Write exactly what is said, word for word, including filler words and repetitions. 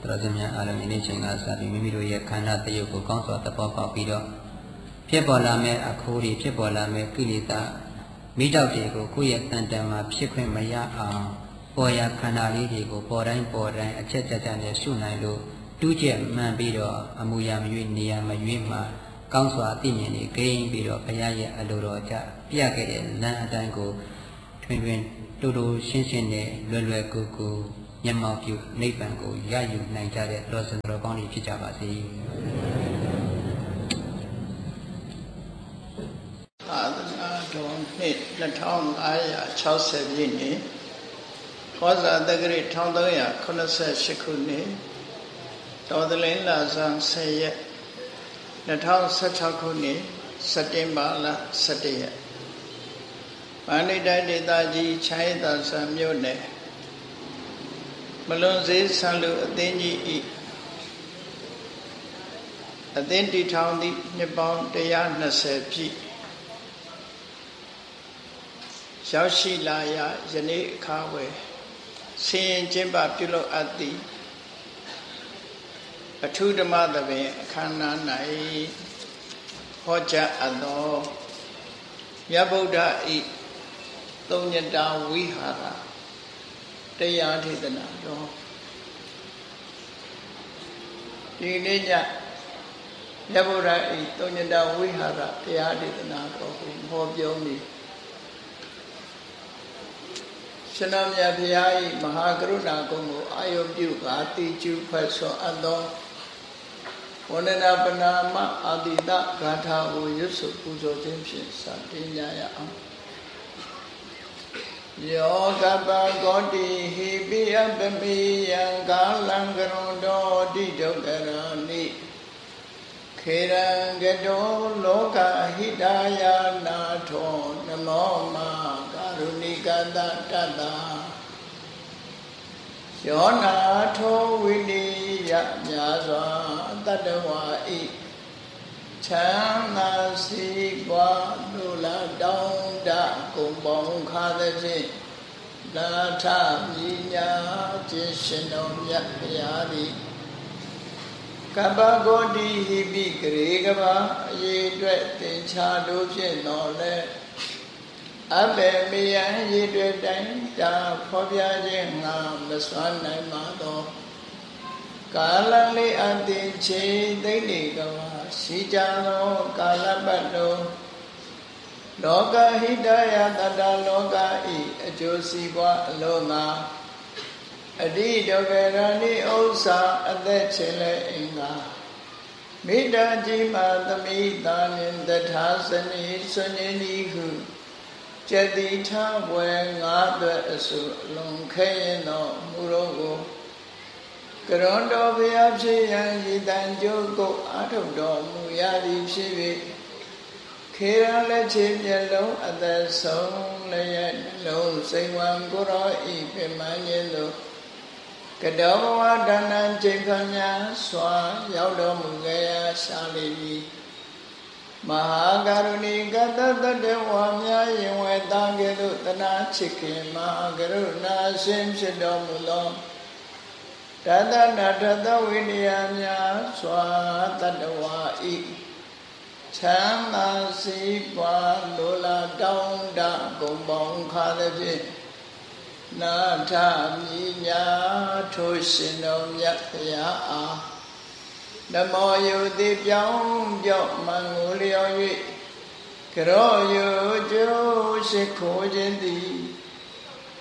တော်စင်များအားလုံးဒီနေ့ချိန်ကစပြီးမိမိတို့ရဲ့ခန္ဓာတယုတ်ကိုကောင်းစွာသဘောပေါက်ပြီးတော့ဖြစ်ပေါ်လာမဲ့အခိုးတွေဖြစ်ပေါ်လာမဲ့ကိလေသာမိတောက်တွေကိုကိုယ့်ရဲ့တန်တန်မှာဖြစ်ခွင့်မရအောင်ပေါ်ရခန္ဓာလေးတွေကိုပေါ်တိုင်းပေါ်တိုင်းအချက်ကြကြနဲ့ရှုနိုင်လို့တူးကျက်မှန်ပြီးတော့အမူအရာမရွေးနေရာမရွေးမှာကောင်းစွာအသိဉာဏ်တွေဂိမ်းပြီးတော့ဘုရားရဲ့အလိုတော်ကြပြခဲ့တဲ့လမ်းအတိုင်းကိုထွင်ထွင်တူတူရှင်းရှင်းနဲ့လွယ်လွယ်ကူကူမျက်မှောက်ပြုနိဗ္ဗာန်ကိုရယူနိုင်ကြတဲ့တော်စင်တော်ကောင်းတွေဖြစ်ကြပါစေ။သာသနာတော်နှစ်နှစ်ထောင်ငါးရာခြောက်ဆယ်ပြည့်နှစ်ခောဇာတက္ကရာတစ်ထောင်သုံးရာခုနှစ်ဆယ်ရှစ်ခုနှစ်တော်သလင်းလဆန်းဆယ်ရက်နှစ်ထောင်ဆယ်ခြောက်ခုနှစ်စက်တင်ဘာလဆယ်တစ်ရက်မန္တလေးတိုင်းဒေသကြီးချိုင်းသာဆန်မြို့နယ်မလွန်စေးဆန်လူအသင်းကြီးဤအသင်းတီထောင်သည့်နှစ်ပေါင်းတစ်ရာနှစ်ဆယ်ပြည့်ရောက်ရှိလာရာယနေ့အခါဝယ်ဆင်းရင်ကျင်းပပြုလုပ်အပ်သည့်အထုဓမ္မသဘင်အခမ်းအနား၌ဟောကြားအပ်သောမြတ်ဗုဒ္ဓဤသုံးညတာဝိဟာရတရားဒေသနာတော်ဒီနေ့ညမြတ်ဗုဒ္ဓဤသုံးညတာဝိဟာရတရားဒေသနာတော်ကိုဟောပြောမည်ရှင်တော်မြတ်ဘုရား၏မဟာကရုဏာကုံကိုအာယုပြုကာတိကျူဖွဲ့ဆောအပ်သောဝန္ဒနာပနာမအာတိတဂါထာကိုရွတ်ဆိုပူဇော်ခြင်းဖြင့်စတင်ကြရအောင်ယောကပကောတိဟိပိယပမိယံကာလံကရုဏောတိဒုက္ခရဏိခေရံကတောလောကဟိတယနာထောနမောမကာရုဏိကတတတယောနာထောဝိနိယမြာစွာတတ္တဝါဤချမ်းသာစီးပွားလူလာတောင်းတကုံပေါင်းခါသည်ဖြင့်လာထမြညာခြင်းရှင်တော်မြတ်ဘုရားသည်ကပ္ပဂေါတိဟိပိဂရေကဘာအရေးအတွက်သင်္ချာတို့ဖြင့်တော်လဲအဘေမယံရည်တွေတိုင်းတာဖော်ပြခြင်းငါမစွမ်းနိုင်ပါသောကာလလေးအတိချေသိနေကဘာရှိကြသောကာလပတ်လုံးလောကဟိတယတတလောကဤအကျိုးစီးပွားအလုံးသာအတိဒုက္ခရဏိဥစ္စာအသက်ချင်းလဲအင်္ဂါမိတ္တကြီးမာသမိတာနှင့်တထာစနိဆွနေနီဟုကျတိထဘွယ်ငါးသွဲအစုအလုံးခဲရင်သောမူရောကိုကရွန်တော်ဘုရားဖြစ်ရန်ရည်တန်ကြိုးကိုအာထုတ်တော်မူရသည်ဖြစ်၍ခေရလက်ချေမျက်လုံးအသက်ဆုံးလည်းနှလုံးစိတ်ဝံကိုရောဤပြမန်းခြင်းသို့ကတောဘဝတဏ္ဍချိန်ခမ်းများစွာရောက်တော်မူကြရာရှာလိမ့်မည်မဟာကရုဏီကတတတဝါများရင်ဝဲတာကဲ့သို့တနာချစ်ခင်မဟာကရုဏာရှင်ဖြစ်တော်မူသောတတနာတတဝိနည်းများစွာတတဝါဤချမ်းသာစီးပွားလိုလားတောင်းတကုံပေါင်းခါသည်ဖြင့်နာထမြညာထိုရှင်တော်မြတ်ဘုရားအားနမောယုတိပြောင်းပြော့မန်ကိုလျော်၍ကရောယုကျိုးရှိခိုးခြင်းသည်